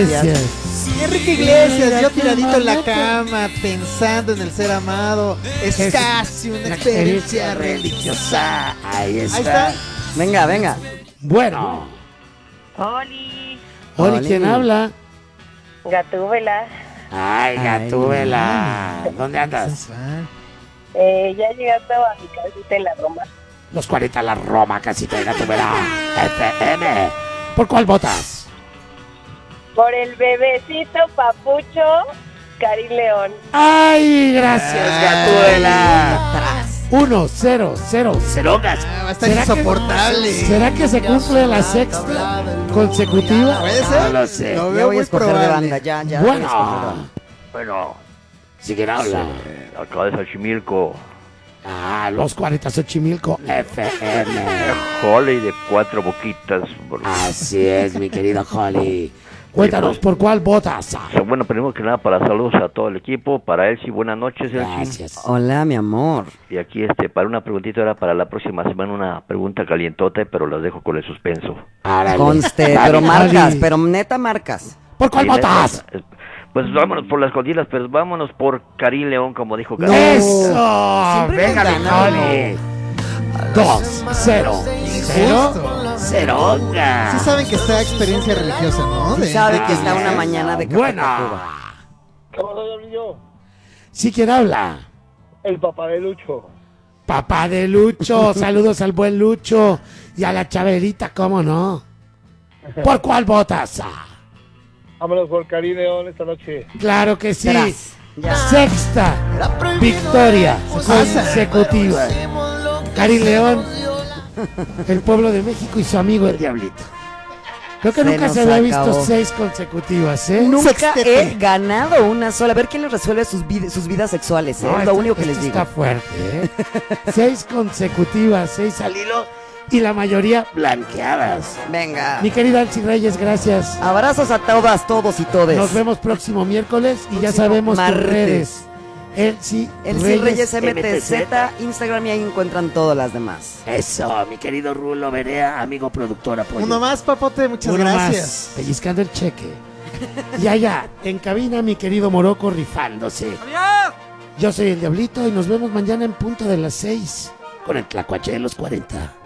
Iglesias. Enrique Iglesias, yo tiradito en la cama, pensando en el ser amado. Es casi una experiencia religiosa. Ahí está. Ahí está. Venga, venga. Bueno. Oli, Oli, ¿quién habla? Gatúbela. Ay, Gatúbela. ¿Dónde andas? Ya llegando a mi casita en la Roma. Los 40 la Roma, casita de Gatúbela. FM. ¿Por cuál votas? Por el bebecito papucho, Karim León. Ay, gracias, Gatúbela. 1-0-0. Cerongas. Va a estar insoportable. ¿Será que se cumple la sexta consecutiva? ¿Puede No ser? lo sé. Lo Ya veo voy a muy escoger de probable. banda, ya. voy a escoger de Bueno. banda. Bueno. Si quién habla. Acá de Xochimilco. Ah, los 40 Xochimilco FM. Holly de 4 boquitas. Así es, mi querido Holly. Cuéntanos, ¿por cuál votas? Bueno, primero que nada, para saludos a todo el equipo. Para Elsie, buenas noches, Elsie. Gracias. Hola, mi amor. Y aquí, para una preguntita, era para la próxima semana una pregunta calientota, pero las dejo con el suspenso. Árale. Conste, Dale, pero marcas, Dale. pero neta marcas. ¿Por cuál Y votas? Pues vámonos por las escondidas, pero vámonos por Karim León, como dijo No. Karim. ¡Eso! Siempre ¡Venga, me mi ganan. Holly! 2-0. Injusto. ¡Ceronga! Sí saben que está experiencia religiosa, ¿no? Sí sabe que está una mañana de Café Buena. Tacuba. ¿Sí quién habla? El papá de Lucho. Papá de Lucho. Saludos al buen Lucho. Y a la Chabelita, ¿cómo no? ¿Por cuál votas? Vámonos por Karim León esta noche. Claro que sí. Tras. Ya. Sexta victoria consecutiva. Karim León, el pueblo de México y su amigo el Diablito. Creo que Se nunca nos se había visto acabó. 6 consecutivas, ¿eh? Nunca Sextete. he ganado una sola. A ver quién les resuelve sus vidas sexuales, ¿eh? No, Es lo esto- único que esto les digo. está fuerte, ¿eh? 6 consecutivas, 6 al hilo y la mayoría blanqueadas. Venga. Mi querida Elsie Reyes, gracias. Abrazos a todas, todos y todes. Nos vemos próximo miércoles y ya Próximo sabemos tus martes. redes. Elsie Elsie Reyes MTZ, MTZ, Instagram, y ahí encuentran todas las demás. Eso, mi querido Rulo Berea, amigo productor, apoyo. Uno más, papote, muchas Uno gracias. más, pellizcando el cheque. Y allá, en cabina, mi querido Morocco rifándose. Yo soy el Diablito y nos vemos mañana en punto de las 6. Con el tlacuache de los 40.